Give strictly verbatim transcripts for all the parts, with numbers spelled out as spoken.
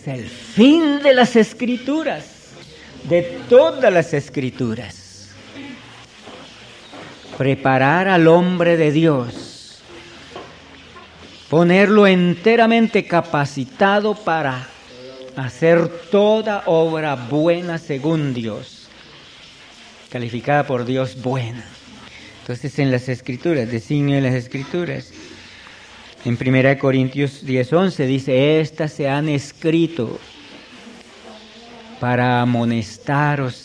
es el fin de las Escrituras, de todas las Escrituras. Preparar al hombre de Dios, ponerlo enteramente capacitado para hacer toda obra buena según Dios, calificada por Dios buena. Entonces en las Escrituras, designio de las Escrituras, en primera de Corintios diez once dice, estas se han escrito para amonestaros.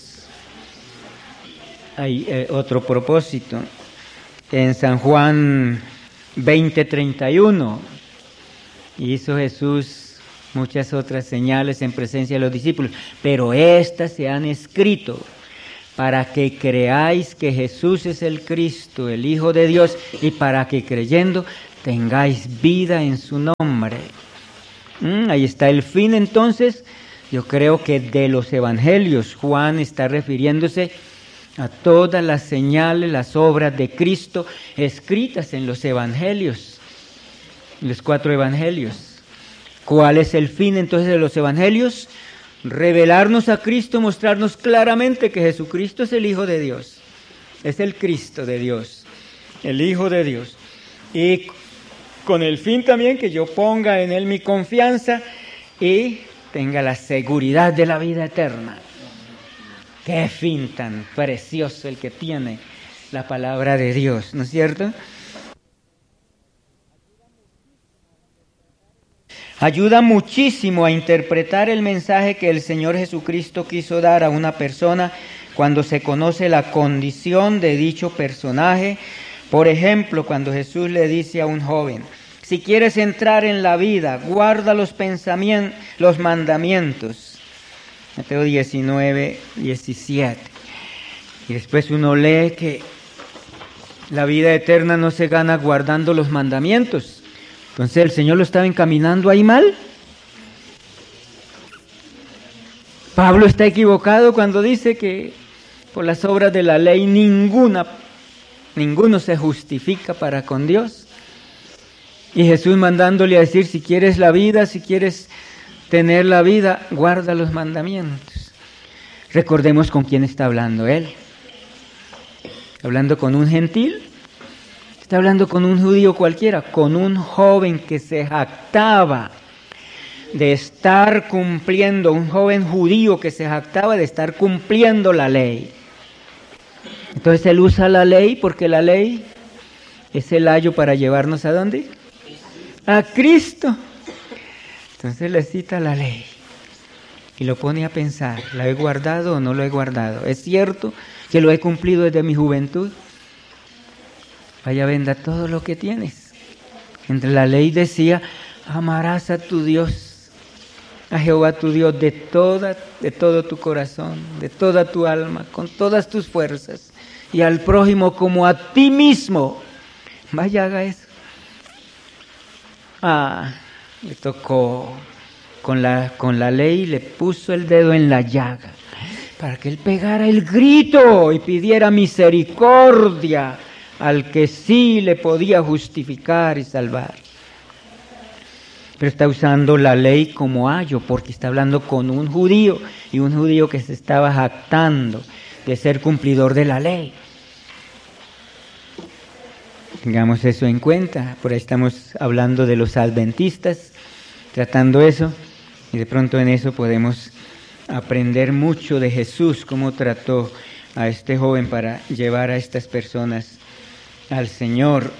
Hay eh, otro propósito, en San Juan veinte treinta y uno, hizo Jesús muchas otras señales en presencia de los discípulos, pero estas se han escrito para que creáis que Jesús es el Cristo, el Hijo de Dios, y para que creyendo tengáis vida en su nombre. Mm, ahí está el fin entonces. Yo creo que de los evangelios Juan está refiriéndose a todas las señales, las obras de Cristo escritas en los evangelios, los cuatro evangelios. ¿Cuál es el fin entonces de los evangelios? Revelarnos a Cristo, mostrarnos claramente que Jesucristo es el Hijo de Dios, es el Cristo de Dios, el Hijo de Dios. Y con el fin también que yo ponga en Él mi confianza y tenga la seguridad de la vida eterna. Qué fin tan precioso el que tiene la palabra de Dios, ¿no es cierto? Ayuda muchísimo a interpretar el mensaje que el Señor Jesucristo quiso dar a una persona cuando se conoce la condición de dicho personaje. Por ejemplo, cuando Jesús le dice a un joven, si quieres entrar en la vida, guarda los pensamientos, los mandamientos. Mateo diecinueve, diecisiete. Y después uno lee que la vida eterna no se gana guardando los mandamientos. Entonces el Señor lo estaba encaminando ahí mal. Pablo está equivocado cuando dice que por las obras de la ley ninguna, ninguno se justifica para con Dios. Y Jesús mandándole a decir, si quieres la vida, si quieres tener la vida, guarda los mandamientos. Recordemos con quién está hablando él. Hablando con un gentil. Está hablando con un judío cualquiera, con un joven que se jactaba de estar cumpliendo, un joven judío que se jactaba de estar cumpliendo la ley. Entonces él usa la ley porque la ley es el ayo para llevarnos ¿a dónde? A Cristo. Entonces le cita la ley y lo pone a pensar, ¿la he guardado o no lo he guardado? ¿Es cierto que lo he cumplido desde mi juventud? Vaya, venda todo lo que tienes. Entre la ley decía, amarás a tu Dios, a Jehová tu Dios de toda, de todo tu corazón, de toda tu alma, con todas tus fuerzas, y al prójimo como a ti mismo. Vaya, haga eso. Ah, le tocó con la, con la ley, le puso el dedo en la llaga, para que él pegara el grito y pidiera misericordia al que sí le podía justificar y salvar. Pero está usando la ley como ayo, porque está hablando con un judío, y un judío que se estaba jactando de ser cumplidor de la ley. Tengamos eso en cuenta. Por ahí estamos hablando de los adventistas, tratando eso, y de pronto en eso podemos aprender mucho de Jesús, cómo trató a este joven para llevar a estas personas al Señor.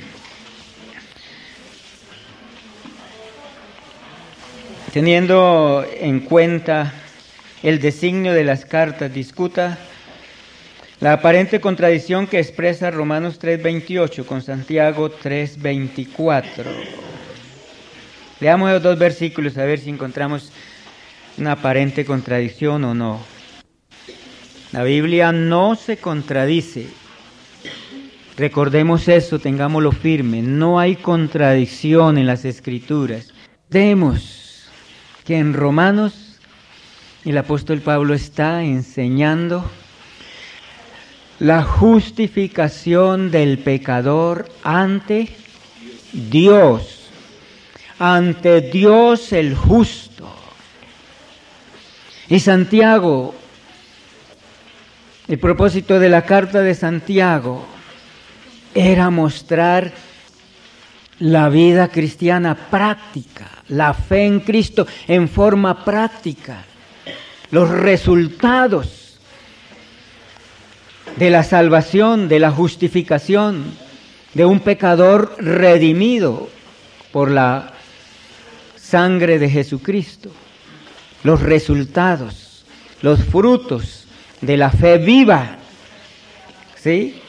Teniendo en cuenta el designio de las cartas, discuta la aparente contradicción que expresa Romanos tres veintiocho con Santiago tres veinticuatro. Leamos los dos versículos a ver si encontramos una aparente contradicción o no. La Biblia no se contradice. Recordemos eso, tengámoslo firme. No hay contradicción en las Escrituras. Vemos que en Romanos el apóstol Pablo está enseñando la justificación del pecador ante Dios, ante Dios el justo. Y Santiago, el propósito de la carta de Santiago era mostrar la vida cristiana práctica, la fe en Cristo en forma práctica, los resultados de la salvación, de la justificación, de un pecador redimido por la sangre de Jesucristo, los resultados, los frutos de la fe viva, ¿sí?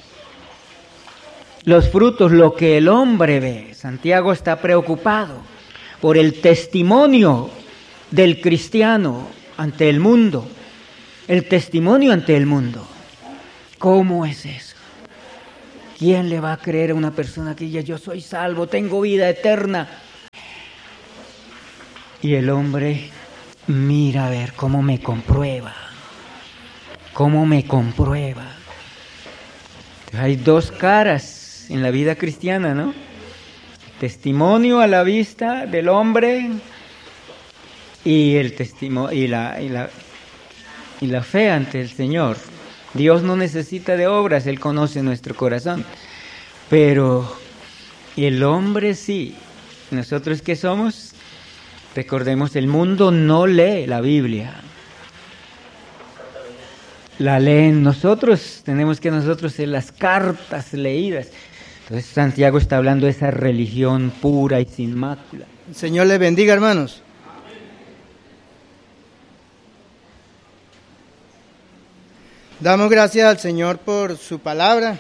Los frutos, lo que el hombre ve. Santiago está preocupado por el testimonio del cristiano ante el mundo, el testimonio ante el mundo. ¿Cómo es eso? ¿Quién le va a creer a una persona que diga yo soy salvo, tengo vida eterna? Y el hombre mira a ver cómo me comprueba, cómo me comprueba. Hay dos caras en la vida cristiana, ¿no? Testimonio a la vista del hombre y el testimonio y la, y la y la fe ante el Señor. Dios no necesita de obras, Él conoce nuestro corazón. Pero el hombre sí. ¿Nosotros qué somos? Recordemos, el mundo no lee la Biblia. La leen nosotros, tenemos que nosotros ser las cartas leídas. Entonces Santiago está hablando de esa religión pura y sin mácula. El Señor les bendiga, hermanos. Damos gracias al Señor por su palabra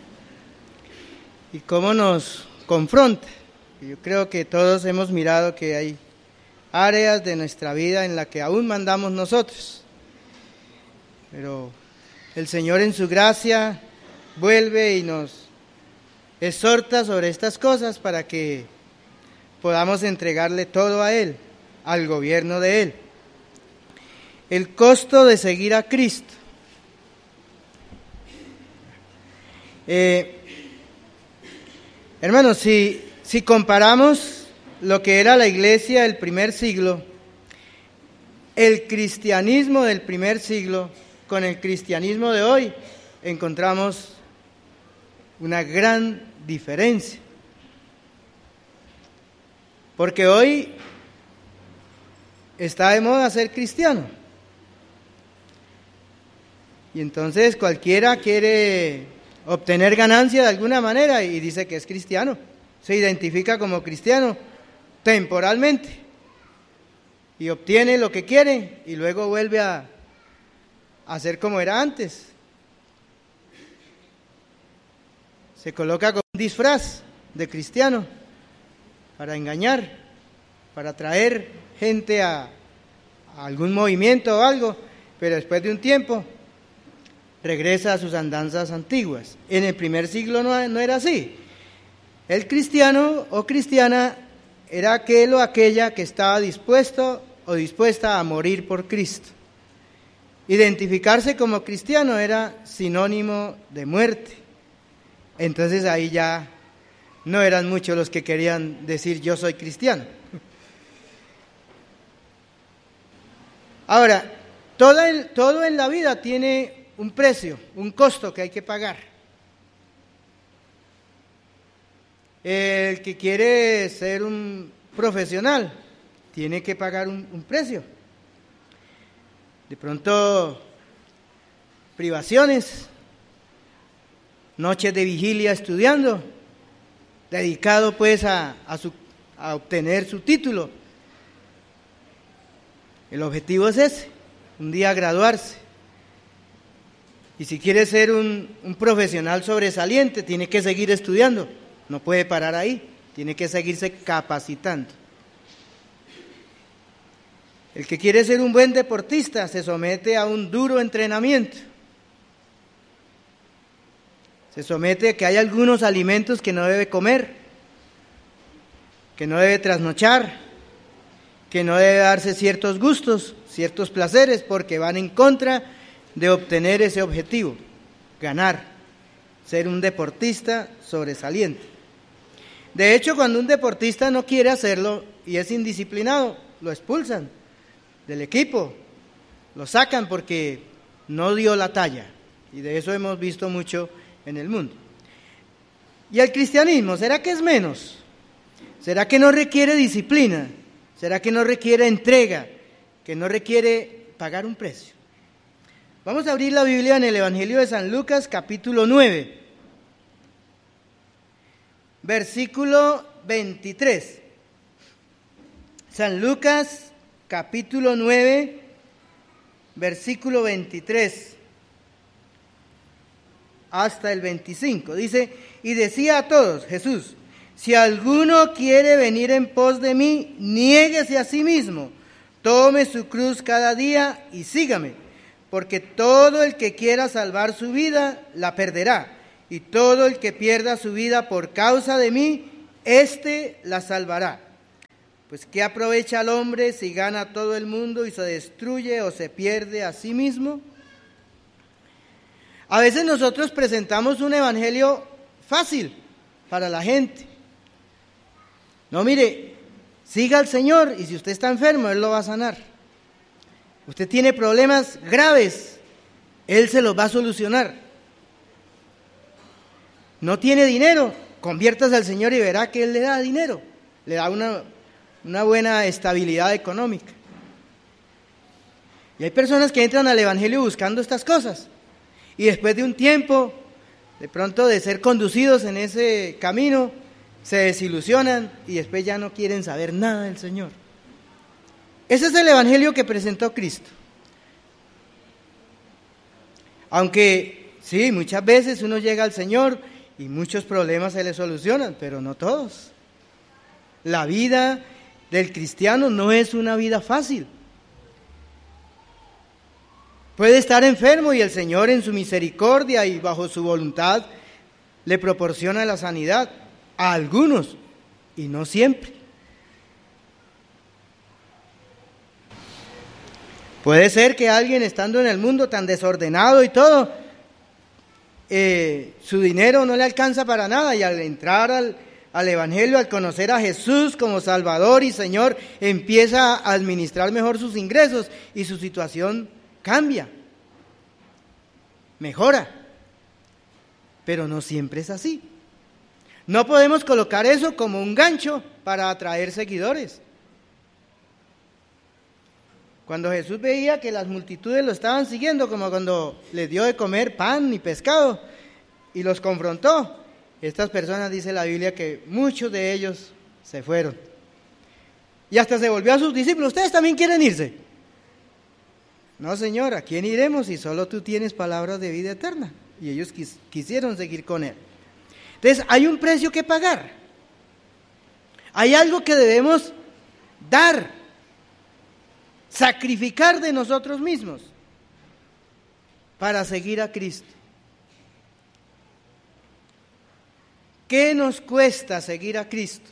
y cómo nos confronta. Yo creo que todos hemos mirado que hay áreas de nuestra vida en las que aún mandamos nosotros. Pero el Señor en su gracia vuelve y nos exhorta sobre estas cosas para que podamos entregarle todo a Él, al gobierno de Él. El costo de seguir a Cristo. Eh, hermanos, si, si comparamos lo que era la iglesia del primer siglo, el cristianismo del primer siglo con el cristianismo de hoy, encontramos una gran diferencia. Porque hoy está de moda ser cristiano. Y entonces cualquiera quiere obtener ganancia de alguna manera y dice que es cristiano. Se identifica como cristiano temporalmente y obtiene lo que quiere y luego vuelve a a ser como era antes. Se coloca con un disfraz de cristiano para engañar, para atraer gente a, a algún movimiento o algo, pero después de un tiempo regresa a sus andanzas antiguas. En el primer siglo no, no era así. El cristiano o cristiana era aquel o aquella que estaba dispuesto o dispuesta a morir por Cristo. Identificarse como cristiano era sinónimo de muerte. Entonces ahí ya no eran muchos los que querían decir yo soy cristiano. Ahora, todo en, todo en la vida tiene un precio, un costo que hay que pagar. El que quiere ser un profesional tiene que pagar un, un precio. De pronto, privaciones, noches de vigilia estudiando, dedicado pues a, a, su, a obtener su título. El objetivo es ese, un día graduarse. Y si quiere ser un, un profesional sobresaliente, tiene que seguir estudiando, no puede parar ahí, tiene que seguirse capacitando. El que quiere ser un buen deportista se somete a un duro entrenamiento. Se somete a que hay algunos alimentos que no debe comer, que no debe trasnochar, que no debe darse ciertos gustos, ciertos placeres, porque van en contra de obtener ese objetivo, ganar, ser un deportista sobresaliente. De hecho, cuando un deportista no quiere hacerlo y es indisciplinado, lo expulsan del equipo lo sacan porque no dio la talla. Y de eso hemos visto mucho en el mundo. ¿Y el cristianismo, será que es menos? ¿Será que no requiere disciplina? ¿Será que no requiere entrega? ¿Que no requiere pagar un precio? Vamos a abrir la Biblia en el Evangelio de San Lucas, capítulo nueve, versículo veintitrés. San Lucas, capítulo nueve, versículo veintitrés hasta el veinticinco. Dice: y decía a todos Jesús: si alguno quiere venir en pos de mí, niéguese a sí mismo, tome su cruz cada día y sígame, porque todo el que quiera salvar su vida, la perderá, y todo el que pierda su vida por causa de mí, éste la salvará. Pues ¿qué aprovecha al hombre si gana todo el mundo y se destruye o se pierde a sí mismo? A veces nosotros presentamos un evangelio fácil para la gente. No, mire, siga al Señor y si usted está enfermo, Él lo va a sanar. Usted tiene problemas graves, Él se los va a solucionar. No tiene dinero, conviértase al Señor y verá que Él le da dinero, le da una, una buena estabilidad económica. Y hay personas que entran al evangelio buscando estas cosas. Y después de un tiempo, de pronto de ser conducidos en ese camino, se desilusionan y después ya no quieren saber nada del Señor. Ese es el evangelio que presentó Cristo. Aunque sí, muchas veces uno llega al Señor y muchos problemas se le solucionan, pero no todos. La vida del cristiano no es una vida fácil. Puede estar enfermo y el Señor en su misericordia y bajo su voluntad le proporciona la sanidad a algunos y no siempre. Puede ser que alguien estando en el mundo tan desordenado y todo, eh, su dinero no le alcanza para nada y al entrar al, al Evangelio, al conocer a Jesús como Salvador y Señor, empieza a administrar mejor sus ingresos y su situación cambia, mejora, pero no siempre es así. No podemos colocar eso como un gancho para atraer seguidores. Cuando Jesús veía que las multitudes lo estaban siguiendo, como cuando les dio de comer pan y pescado y los confrontó, estas personas, dice la Biblia, que muchos de ellos se fueron. Y hasta se volvió a sus discípulos: ¿ustedes también quieren irse? No, Señor, ¿a quién iremos si solo tú tienes palabras de vida eterna? Y ellos quis- quisieron seguir con Él. Entonces, hay un precio que pagar. Hay algo que debemos dar, sacrificar de nosotros mismos para seguir a Cristo. ¿Qué nos cuesta seguir a Cristo?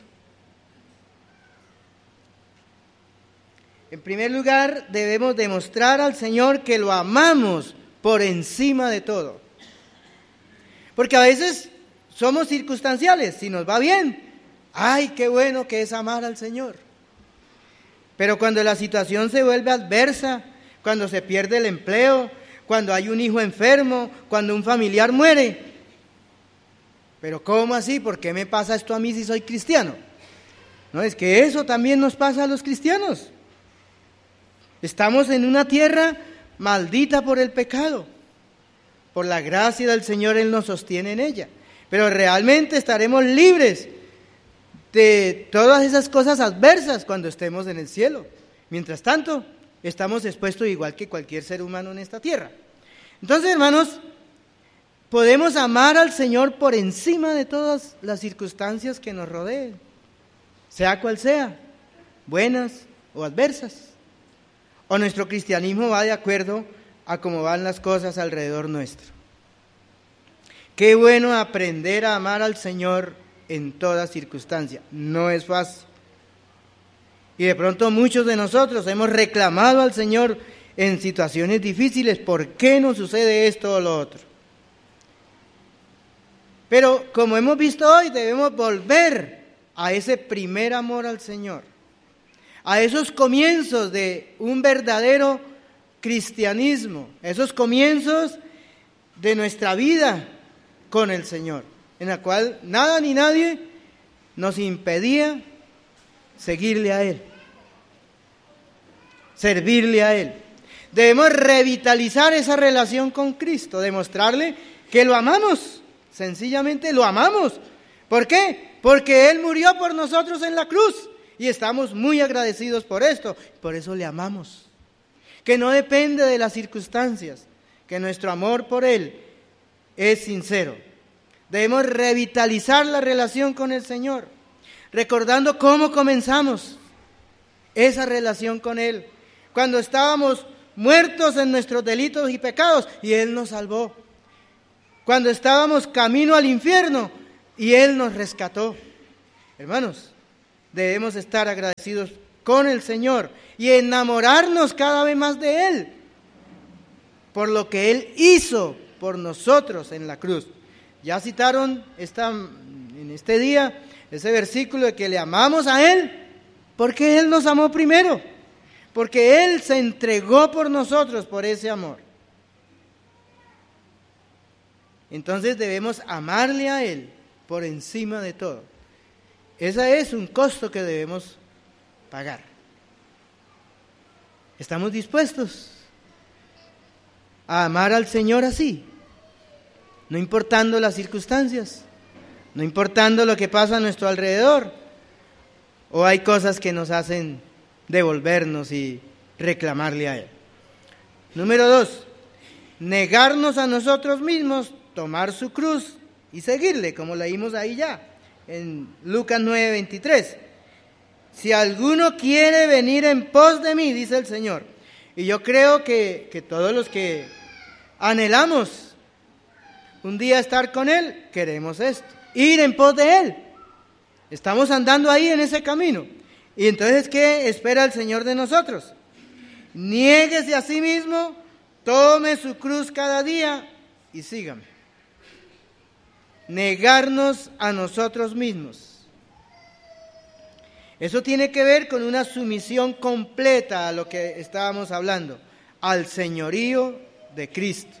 En primer lugar, debemos demostrar al Señor que lo amamos por encima de todo. Porque a veces somos circunstanciales. Si nos va bien, ¡ay, qué bueno que es amar al Señor! Pero cuando la situación se vuelve adversa, cuando se pierde el empleo, cuando hay un hijo enfermo, cuando un familiar muere, ¿pero cómo así? ¿Por qué me pasa esto a mí si soy cristiano? No, es que eso también nos pasa a los cristianos. Estamos en una tierra maldita por el pecado. Por la gracia del Señor Él nos sostiene en ella. Pero realmente estaremos libres de todas esas cosas adversas cuando estemos en el cielo. Mientras tanto, estamos expuestos igual que cualquier ser humano en esta tierra. Entonces, hermanos, podemos amar al Señor por encima de todas las circunstancias que nos rodeen, sea cual sea, buenas o adversas. O nuestro cristianismo va de acuerdo a cómo van las cosas alrededor nuestro. Qué bueno aprender a amar al Señor en toda circunstancia. No es fácil. Y de pronto muchos de nosotros hemos reclamado al Señor en situaciones difíciles: ¿por qué nos sucede esto o lo otro? Pero como hemos visto hoy, debemos volver a ese primer amor al Señor, a esos comienzos de un verdadero cristianismo, esos comienzos de nuestra vida con el Señor, en la cual nada ni nadie nos impedía seguirle a Él, servirle a Él. Debemos revitalizar esa relación con Cristo, demostrarle que lo amamos, sencillamente lo amamos. ¿Por qué? Porque Él murió por nosotros en la cruz y estamos muy agradecidos por esto, por eso le amamos. Que no depende de las circunstancias, que nuestro amor por Él es sincero. Debemos revitalizar la relación con el Señor, recordando cómo comenzamos esa relación con Él, cuando estábamos muertos en nuestros delitos y pecados y Él nos salvó, cuando estábamos camino al infierno y Él nos rescató. Hermanos, debemos estar agradecidos con el Señor y enamorarnos cada vez más de Él, por lo que Él hizo por nosotros en la cruz. Ya citaron esta, en este día ese versículo de que le amamos a Él porque Él nos amó primero, porque Él se entregó por nosotros por ese amor. Entonces debemos amarle a Él por encima de todo. Ese es un costo que debemos pagar. ¿Estamos dispuestos a amar al Señor así? No importando las circunstancias, no importando lo que pasa a nuestro alrededor, o hay cosas que nos hacen devolvernos y reclamarle a Él. Número dos, negarnos a nosotros mismos, tomar su cruz y seguirle, como leímos ahí ya, en Lucas nueve veintitrés. Si alguno quiere venir en pos de mí, dice el Señor. Y yo creo que, que todos los que anhelamos un día estar con Él, queremos esto, ir en pos de Él. Estamos andando ahí en ese camino. Y entonces, ¿qué espera el Señor de nosotros? Niéguese a sí mismo, tome su cruz cada día y sígame. Negarnos a nosotros mismos. Eso tiene que ver con una sumisión completa a lo que estábamos hablando, al señorío de Cristo.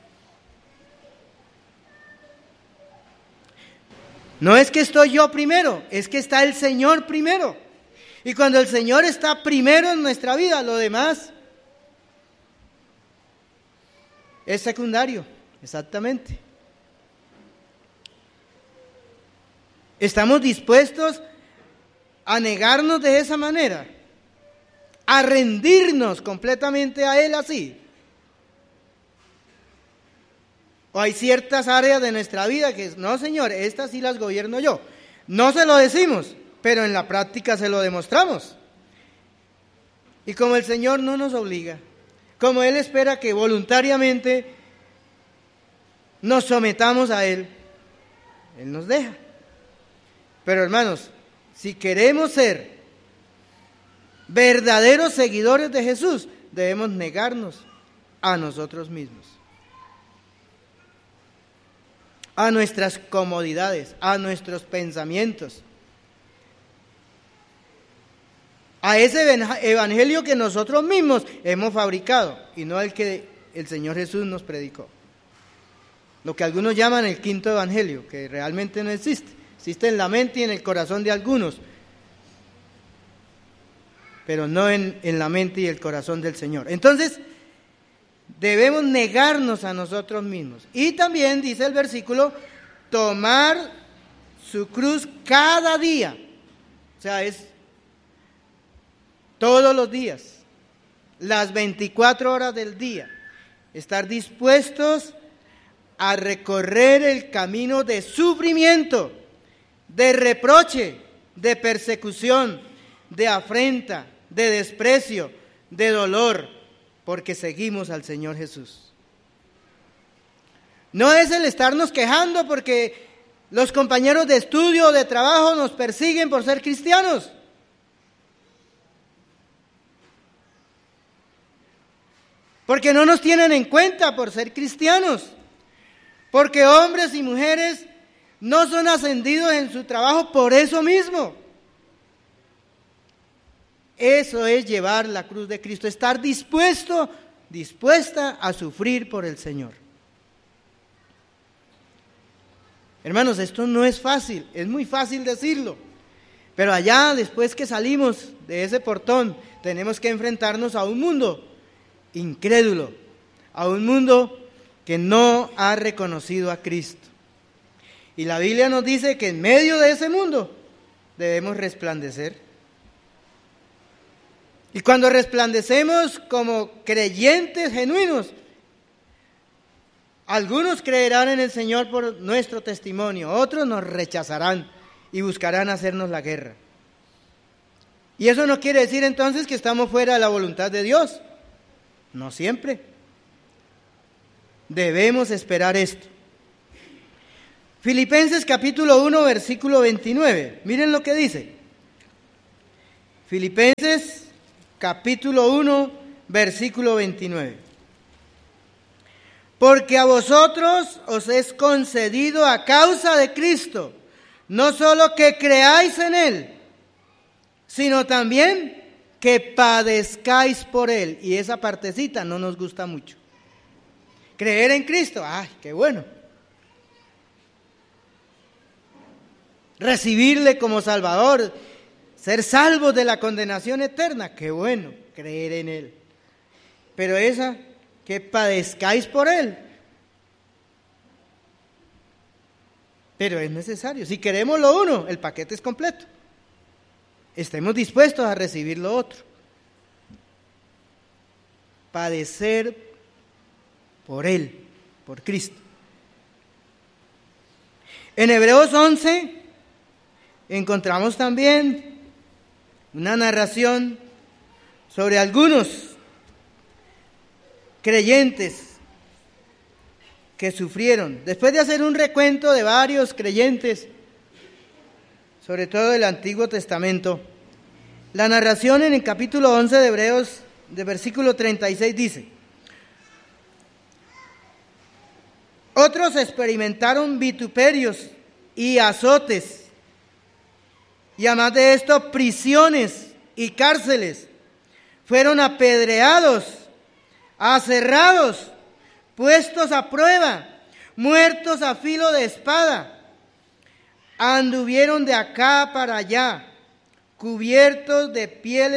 No es que estoy yo primero, es que está el Señor primero. Y cuando el Señor está primero en nuestra vida, lo demás es secundario, exactamente. ¿Estamos dispuestos a negarnos de esa manera? ¿A rendirnos completamente a Él así? ¿O hay ciertas áreas de nuestra vida que, no, Señor, estas sí las gobierno yo? No se lo decimos, pero en la práctica se lo demostramos. Y como el Señor no nos obliga, como Él espera que voluntariamente nos sometamos a Él, Él nos deja. Pero hermanos, si queremos ser verdaderos seguidores de Jesús, debemos negarnos a nosotros mismos, a nuestras comodidades, a nuestros pensamientos, a ese evangelio que nosotros mismos hemos fabricado y no el que el Señor Jesús nos predicó. Lo que algunos llaman el quinto evangelio, que realmente no existe. Existe en la mente y en el corazón de algunos, pero no en, en la mente y el corazón del Señor. Entonces, debemos negarnos a nosotros mismos. Y también, dice el versículo, tomar su cruz cada día. O sea, es todos los días, las veinticuatro horas del día. Estar dispuestos a recorrer el camino de sufrimiento, de reproche, de persecución, de afrenta, de desprecio, de dolor, porque seguimos al Señor Jesús. No es el estarnos quejando porque los compañeros de estudio o de trabajo nos persiguen por ser cristianos. Porque no nos tienen en cuenta por ser cristianos. Porque hombres y mujeres no son ascendidos en su trabajo por eso mismo. Eso es llevar la cruz de Cristo, estar dispuesto dispuesta a sufrir por el Señor. Hermanos, esto no es fácil, es muy fácil decirlo, pero allá después que salimos de ese portón, tenemos que enfrentarnos a un mundo incrédulo, a un mundo que no ha reconocido a Cristo. Y la Biblia nos dice que en medio de ese mundo debemos resplandecer. Y cuando resplandecemos como creyentes genuinos, algunos creerán en el Señor por nuestro testimonio, otros nos rechazarán y buscarán hacernos la guerra. Y eso no quiere decir entonces que estamos fuera de la voluntad de Dios. No siempre. Debemos esperar esto. Filipenses capítulo uno, versículo veintinueve. Miren lo que dice. Filipenses capítulo uno, versículo veintinueve. Porque a vosotros os es concedido a causa de Cristo, no solo que creáis en Él, sino también que padezcáis por Él. Y esa partecita no nos gusta mucho. Creer en Cristo, ¡ay, qué bueno! Recibirle como Salvador, ser salvos de la condenación eterna, qué bueno, creer en Él. Pero esa, que padezcáis por Él. Pero es necesario, si queremos lo uno, el paquete es completo. Estemos dispuestos a recibir lo otro. Padecer por Él, por Cristo. En Hebreos once encontramos también una narración sobre algunos creyentes que sufrieron. Después de hacer un recuento de varios creyentes, sobre todo del Antiguo Testamento, la narración en el capítulo once de Hebreos, de versículo treinta y seis, dice: otros experimentaron vituperios y azotes, y además de esto, prisiones y cárceles. Fueron apedreados, aserrados, puestos a prueba, muertos a filo de espada. Anduvieron de acá para allá, cubiertos de pieles